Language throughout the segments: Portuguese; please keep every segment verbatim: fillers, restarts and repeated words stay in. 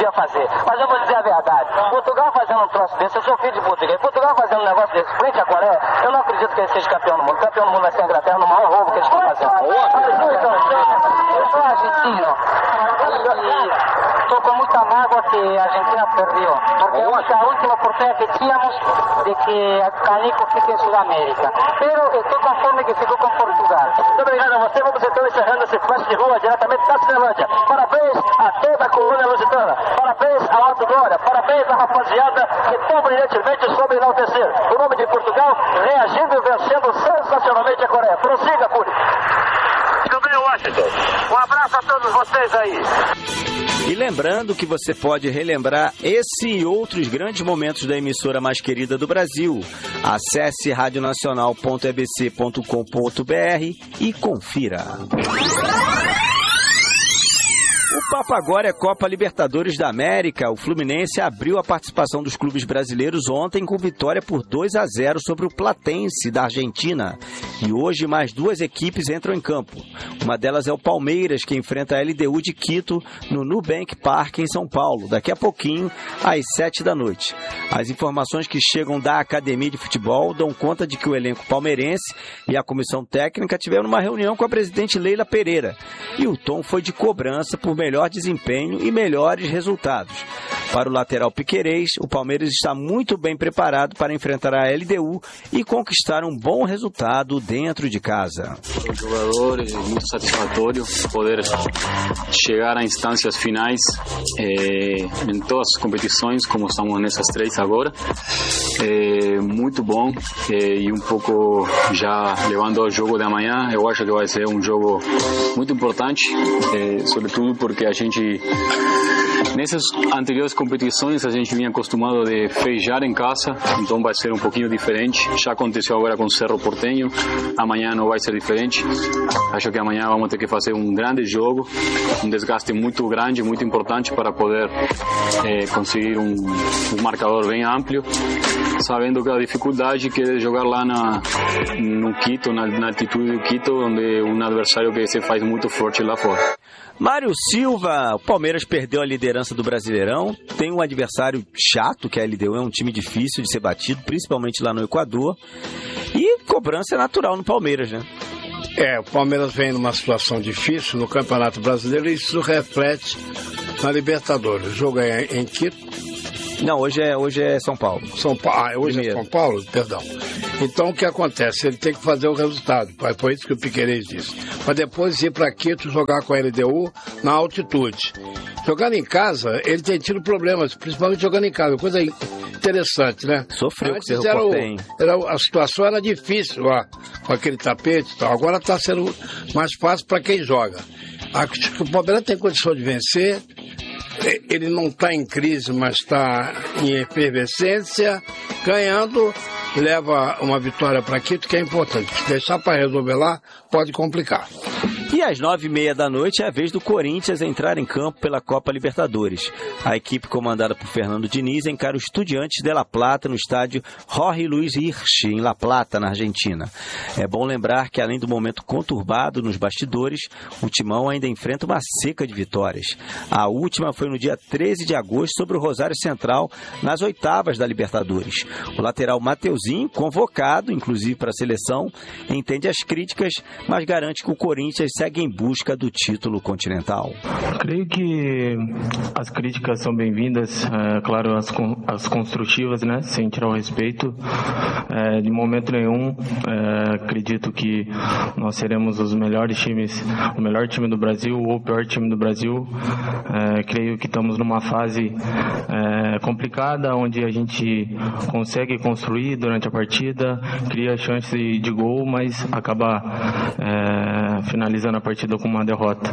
podia fazer. Mas eu vou dizer a verdade. Portugal fazendo um troço desse, eu sou filho de português. Portugal fazendo um negócio desse frente à Coreia, eu não acredito que ele seja campeão do mundo. Campeão do mundo vai ser a Inglaterra no maior roubo que eles estão fazendo. Eu sou argentino. Estou com muita mágoa que a Argentina perdeu. Porque é a última oportunidade que tínhamos de que a Canico fique em Sudamérica. Pero estou conforme que ficou com Portugal. Muito obrigado a você. Vamos então encerrando esse flash de rua diretamente da Cinelândia. Parabéns a toda a colônia lusitana. Parabéns ao Alto Glória. Parabéns à rapaziada que tão brilhantemente soube enaltecer o nome de Portugal, reagindo e vencendo sensacionalmente a Coreia. Prossiga, Puri. Tudo bem, Washington. Um abraço a todos vocês aí. E lembrando que você pode relembrar esse e outros grandes momentos da emissora mais querida do Brasil. Acesse radionacional ponto e b c ponto com ponto b r e confira. O papo agora é Copa Libertadores da América. O Fluminense abriu a participação dos clubes brasileiros ontem com vitória por dois a zero sobre o Platense da Argentina. E hoje mais duas equipes entram em campo. Uma delas é o Palmeiras, que enfrenta a L D U de Quito no Nubank Park, em São Paulo, daqui a pouquinho, às sete da noite. As informações que chegam da Academia de Futebol dão conta de que o elenco palmeirense e a comissão técnica tiveram uma reunião com a presidente Leila Pereira. E o tom foi de cobrança por melhor desempenho e melhores resultados. Para o lateral Piquerez, o Palmeiras está muito bem preparado para enfrentar a L D U e conquistar um bom resultado dentro de casa. O jogador é muito satisfatório poder chegar a instâncias finais eh, em todas as competições, como estamos nessas três agora. É muito bom eh, e um pouco já levando ao jogo de amanhã, eu acho que vai ser um jogo muito importante, eh, sobretudo porque a gente, nessas anteriores competições, a gente vinha acostumado de feijar em casa, então vai ser um pouquinho diferente. Já aconteceu agora com o Cerro Porteño, amanhã não vai ser diferente. Acho que amanhã vamos ter que fazer um grande jogo, um desgaste muito grande, muito importante para poder eh, conseguir um, um marcador bem amplo, sabendo que a dificuldade que é jogar lá na, no Quito, na, na altitude do Quito, onde um adversário que se faz muito forte lá fora. Mário Silva, o Palmeiras perdeu a liderança do Brasileirão, tem um adversário chato, que é a L D U, é um time difícil de ser batido, principalmente lá no Equador, e cobrança é natural no Palmeiras, né? É, o Palmeiras vem numa situação difícil no Campeonato Brasileiro e isso reflete na Libertadores. O jogo é em Quito. Não, hoje é, hoje é São Paulo. São Paulo. Ah, hoje Primeiro. é São Paulo? Perdão. Então, o que acontece? Ele tem que fazer o resultado. Foi isso que o Piquerez disse. Para depois ir para Quito jogar com a L D U na altitude. Jogando em casa, ele tem tido problemas, principalmente jogando em casa. Coisa interessante, né? Sofreu Antes com o era, o, era A situação era difícil lá, com aquele tapete e tal. Agora está sendo mais fácil para quem joga. Acho que o Palmeiras tem condição de vencer. Ele não está em crise, mas está em efervescência, ganhando, leva uma vitória para Quito, que é importante. Se deixar para resolver lá, pode complicar. E às nove e meia da noite é a vez do Corinthians entrar em campo pela Copa Libertadores. A equipe comandada por Fernando Diniz encara o Estudiantes de La Plata no estádio Jorge Luiz Hirsch, em La Plata, na Argentina. É bom lembrar que, além do momento conturbado nos bastidores, o Timão ainda enfrenta uma seca de vitórias. A última foi no dia treze de agosto sobre o Rosário Central, nas oitavas da Libertadores. O lateral Mateuzinho, convocado, inclusive para a seleção, entende as críticas, mas garante que o Corinthians segue em busca do título continental. Creio que as críticas são bem-vindas, é, claro, as, as construtivas, né, sem tirar o respeito. É, de momento nenhum, é, acredito que nós seremos os melhores times, o melhor time do Brasil ou o pior time do Brasil. É, creio que estamos numa fase é, complicada, onde a gente consegue construir durante a partida, cria chance de, de gol, mas acaba é, finalizando a partida com uma derrota.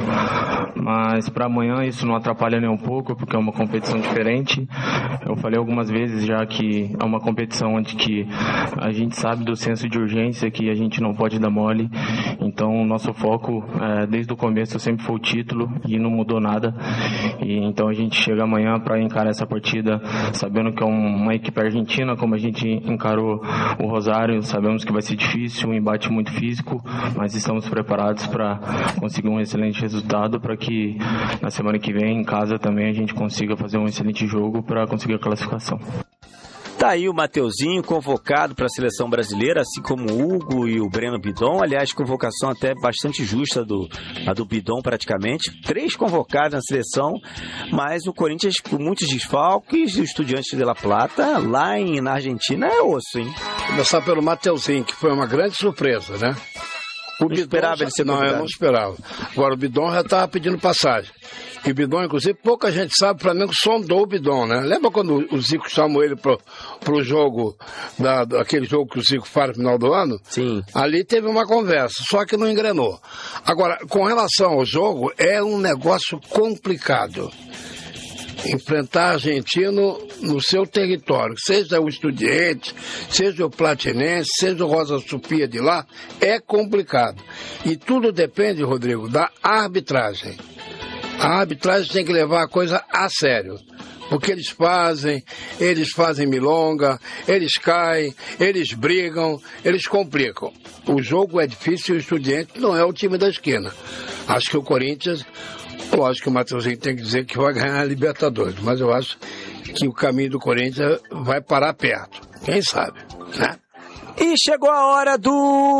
Mas para amanhã isso não atrapalha nem um pouco, porque é uma competição diferente. Eu falei algumas vezes já que é uma competição onde que a gente sabe do senso de urgência, que a gente não pode dar mole. Então o nosso foco é, desde o começo sempre foi o título e não mudou nada. E então a gente chega amanhã para encarar essa partida sabendo que é uma equipe argentina, como a gente encarou o Rosário. Sabemos que vai ser difícil, um embate muito físico, mas estamos preparados para conseguir um excelente resultado para que na semana que vem em casa também a gente consiga fazer um excelente jogo para conseguir a classificação. Tá aí o Mateuzinho convocado para a seleção brasileira, assim como o Hugo e o Breno Bidon. Aliás, convocação até bastante justa do, a do Bidon praticamente. Três convocados na seleção, mas o Corinthians com muitos desfalques e o Estudiantes de La Plata lá em, na Argentina é osso, hein? Começar pelo Mateuzinho, que foi uma grande surpresa, né? O Bidon esperava já... ele ser convidado. Não, eu não esperava. Agora o Bidon já estava pedindo passagem. E o Bidon, inclusive, pouca gente sabe, o Flamengo sondou o Bidon, né? Lembra quando o Zico chamou ele pro, pro jogo, da, daquele jogo que o Zico faz no final do ano? Sim. Ali teve uma conversa, só que não engrenou. Agora, com relação ao jogo, é um negócio complicado. Enfrentar argentino no seu território, seja o Estudiantes, seja o Platinense, seja o Rosa Sofia de lá, é complicado. E tudo depende, Rodrigo, da arbitragem. A arbitragem tem que levar a coisa a sério. Porque eles fazem, eles fazem milonga, eles caem, eles brigam, eles complicam. O jogo é difícil e o Estudiantes não é o time da esquina. Acho que o Corinthians, lógico que o Mateuzinho tem que dizer que vai ganhar a Libertadores, mas eu acho que o caminho do Corinthians vai parar perto. Quem sabe, né? E chegou a hora do...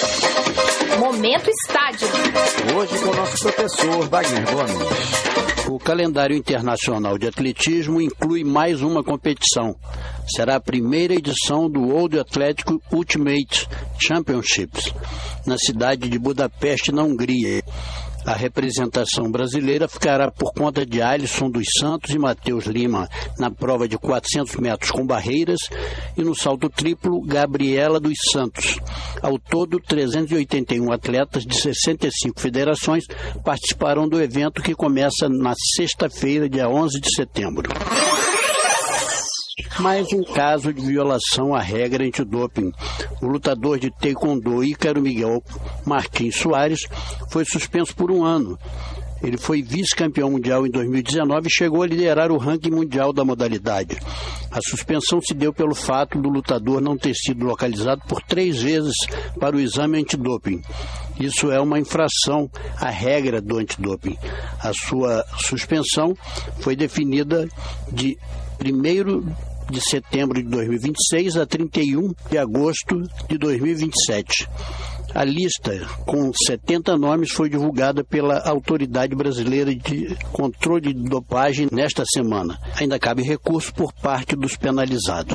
Momento Estádio. Hoje com o nosso professor Wagner Gomes. O calendário internacional de atletismo inclui mais uma competição. Será a primeira edição do World Athletic Ultimate Championships, na cidade de Budapeste, na Hungria. A representação brasileira ficará por conta de Alisson dos Santos e Matheus Lima na prova de quatrocentos metros com barreiras e no salto triplo, Gabriela dos Santos. Ao todo, trezentos e oitenta e um atletas de sessenta e cinco federações participarão do evento que começa na sexta-feira, dia onze de setembro. Mais um caso de violação à regra antidoping. O lutador de taekwondo Ícaro Miguel Martins Soares foi suspenso por um ano. Ele foi vice-campeão mundial em dois mil e dezenove e chegou a liderar o ranking mundial da modalidade. A suspensão se deu pelo fato do lutador não ter sido localizado por três vezes para o exame antidoping. Isso é uma infração à regra do antidoping. A sua suspensão foi definida de primeiro de setembro de dois mil e vinte e seis a trinta e um de agosto de dois mil e vinte e sete. A lista, com setenta nomes, foi divulgada pela Autoridade Brasileira de Controle de Dopagem nesta semana. Ainda cabe recurso por parte dos penalizados.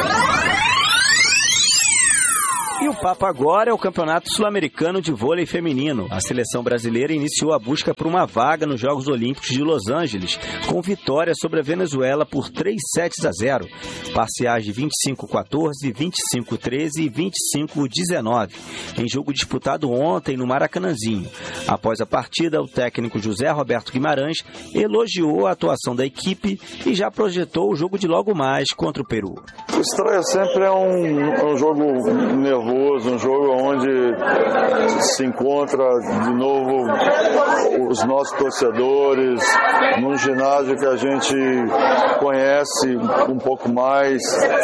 E o papo agora é o Campeonato Sul-Americano de Vôlei Feminino. A seleção brasileira iniciou a busca por uma vaga nos Jogos Olímpicos de Los Angeles, com vitória sobre a Venezuela por três sets a zero, parciais de vinte e cinco a quatorze, vinte e cinco a treze e vinte e cinco a dezenove, em jogo disputado ontem no Maracanãzinho. Após a partida, o técnico José Roberto Guimarães elogiou a atuação da equipe e já projetou o jogo de logo mais contra o Peru. O estreia sempre é um, é um jogo nervoso, um jogo onde se encontra de novo os nossos torcedores num ginásio que a gente conhece um pouco mais,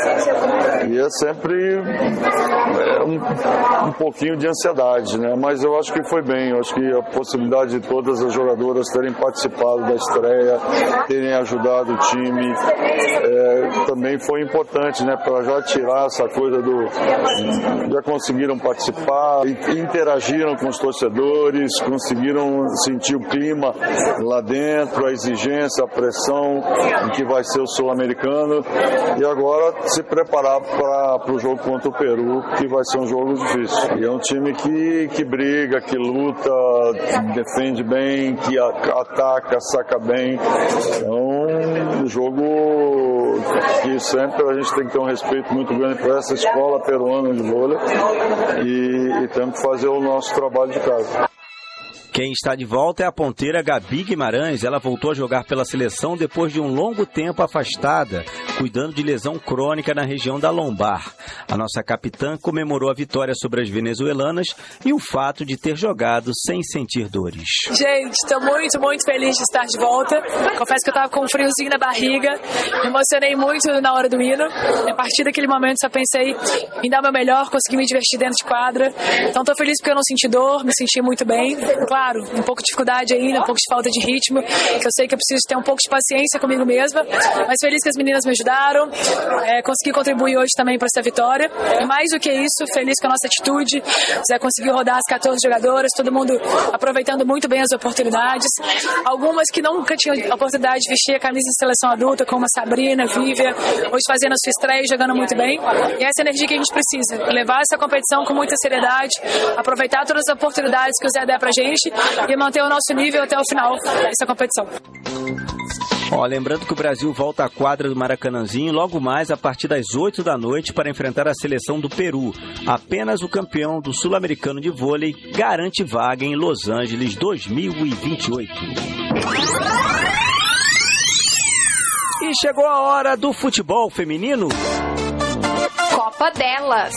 e é sempre é um, um pouquinho de ansiedade, né? Mas eu acho que foi bem, eu acho que a possibilidade de todas as jogadoras terem participado da estreia, terem ajudado o time, é, também foi importante, né? Para já tirar essa coisa do... já conseguiram participar, interagiram com os torcedores, conseguiram sentir o clima lá dentro, a exigência, a pressão que vai ser o sul-americano, e agora se preparar para o jogo contra o Peru, que vai ser um jogo difícil. E é um time que, que briga, que luta, defende bem, que ataca, saca bem. É um jogo que sempre a gente tem que ter um respeito muito grande para essa escola peruana de vôlei, e, e temos que fazer o nosso trabalho de casa. Quem está de volta é a ponteira Gabi Guimarães. Ela voltou a jogar pela seleção depois de um longo tempo afastada, cuidando de lesão crônica na região da lombar. A nossa capitã comemorou a vitória sobre as venezuelanas e o fato de ter jogado sem sentir dores. Gente, estou muito, muito feliz de estar de volta. Confesso que eu estava com um friozinho na barriga, me emocionei muito na hora do hino. A partir daquele momento só pensei em dar o meu melhor, conseguir me divertir dentro de quadra. Então estou feliz porque eu não senti dor, me senti muito bem. Claro, claro, um pouco de dificuldade ainda, um pouco de falta de ritmo, que eu sei que eu preciso ter um pouco de paciência comigo mesma, mas feliz que as meninas me ajudaram, é, consegui contribuir hoje também para essa vitória, e mais do que isso, feliz com a nossa atitude, Zé conseguiu rodar as quatorze jogadoras, todo mundo aproveitando muito bem as oportunidades, algumas que nunca tinham a oportunidade de vestir a camisa de seleção adulta, como a Sabrina, Vívia, hoje fazendo a sua estreia e jogando muito bem, e essa energia que a gente precisa, levar essa competição com muita seriedade, aproveitar todas as oportunidades que o Zé der pra gente e manter o nosso nível até o final dessa competição. Ó, lembrando que o Brasil volta à quadra do Maracanãzinho logo mais a partir das oito da noite para enfrentar a seleção do Peru. Apenas o campeão do Sul-Americano de vôlei garante vaga em Los Angeles dois mil e vinte e oito. E chegou a hora do futebol feminino. Copa delas.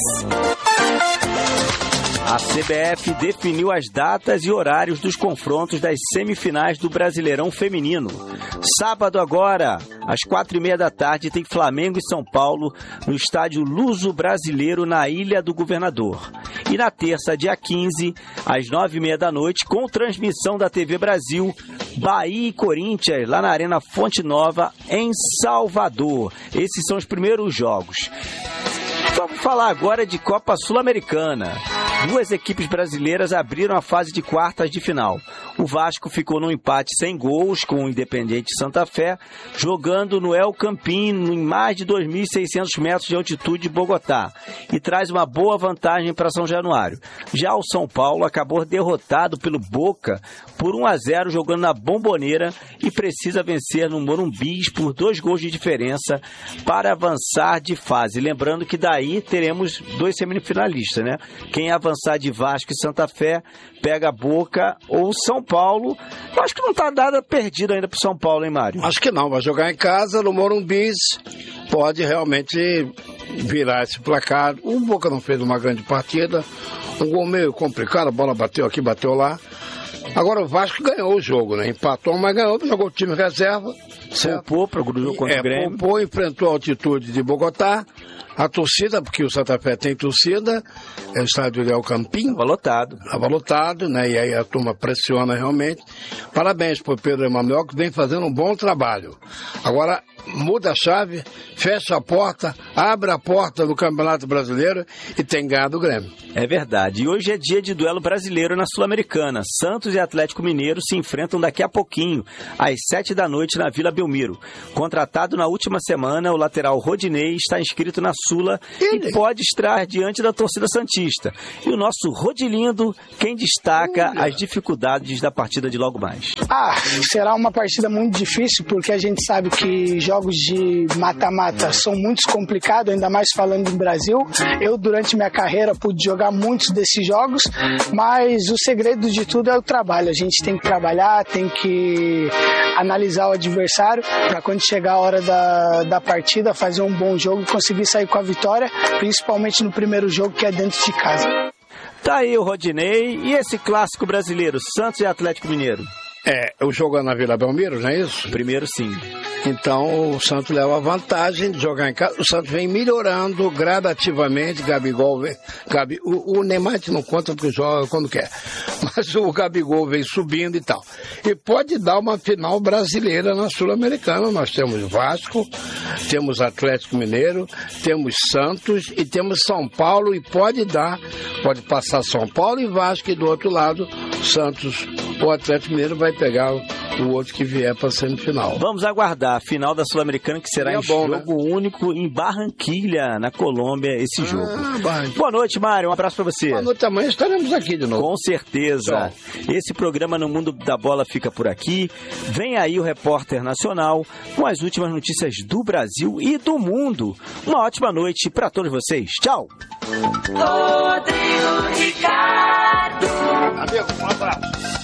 A C B F definiu as datas e horários dos confrontos das semifinais do Brasileirão Feminino. Sábado agora, às quatro e meia da tarde, tem Flamengo e São Paulo no estádio Luso Brasileiro, na Ilha do Governador. E na terça, dia quinze, às nove e meia da noite, com transmissão da T V Brasil, Bahia e Corinthians, lá na Arena Fonte Nova, em Salvador. Esses são os primeiros jogos. Vamos falar agora de Copa Sul-Americana. Duas equipes brasileiras abriram a fase de quartas de final. O Vasco ficou num empate sem gols com o Independiente Santa Fé, jogando no El Campín, em mais de dois mil e seiscentos metros de altitude de Bogotá, e traz uma boa vantagem para São Januário. Já o São Paulo acabou derrotado pelo Boca por um a zero, jogando na Bomboneira, e precisa vencer no Morumbis por dois gols de diferença para avançar de fase. Lembrando que daí teremos dois semifinalistas, né? Quem avançar de Vasco e Santa Fé pega a Boca ou São Paulo. Eu acho que não está nada perdido ainda para o São Paulo, hein, Mário? Acho que não, vai jogar em casa, no Morumbis, pode realmente virar esse placar. O Boca não fez uma grande partida, um gol meio complicado, a bola bateu aqui, bateu lá. Agora o Vasco ganhou o jogo, né? Empatou, mas ganhou, jogou o time reserva. Poupou para o jogo contra é, o Grêmio. Poupou, enfrentou a altitude de Bogotá. A torcida, porque o Santa Fé tem torcida, é o estádio de El Campín. Estava lotado. Estava lotado, né? E aí a turma pressiona realmente. Parabéns para o Pedro Emanuel, que vem fazendo um bom trabalho. Agora, muda a chave, fecha a porta, abre a porta do Campeonato Brasileiro e tem ganhado o Grêmio. É verdade. E hoje é dia de duelo brasileiro na Sul-Americana. Santos e Atlético Mineiro se enfrentam daqui a pouquinho, às sete da noite, na Vila Belmiro. Contratado na última semana, o lateral Rodinei está inscrito na Sula e pode estar diante da torcida santista. E o nosso Rodilindo, quem destaca Olha. as dificuldades da partida de logo mais. Ah, será uma partida muito difícil, porque a gente sabe que jogos de mata-mata são muito complicados, ainda mais falando do Brasil. Eu, durante minha carreira, pude jogar muitos desses jogos, mas o segredo de tudo é o trabalho. A gente tem que trabalhar, tem que analisar o adversário, para quando chegar a hora da, da partida, fazer um bom jogo e conseguir sair com a vitória, principalmente no primeiro jogo, que é dentro de casa. Tá aí o Rodinei. E esse clássico brasileiro, Santos e Atlético Mineiro? É, o jogo é na Vila Belmiro, não é isso? Primeiro sim. Então o Santos leva a vantagem de jogar em casa. O Santos vem melhorando gradativamente. Gabigol vem. Gabi, o, o Neymar não conta porque joga quando quer. Mas o Gabigol vem subindo e tal. E pode dar uma final brasileira na Sul-Americana. Nós temos Vasco, temos Atlético Mineiro, temos Santos e temos São Paulo. E pode dar, pode passar São Paulo e Vasco, e do outro lado, Santos ou Atlético Mineiro vai pegar o outro que vier para a semifinal. Vamos aguardar a final da Sul-Americana, que será em bom, jogo né? único em Barranquilha, na Colômbia, esse ah, jogo. Vai. Boa noite, Mário. Um abraço para você. Boa noite, amanhã estaremos aqui de novo. Com certeza. Tchau. Esse programa No Mundo da Bola fica por aqui. Vem aí o Repórter Nacional com as últimas notícias do Brasil e do mundo. Uma ótima noite para todos vocês. Tchau. Rodrigo Ricardo. Amigo, um abraço.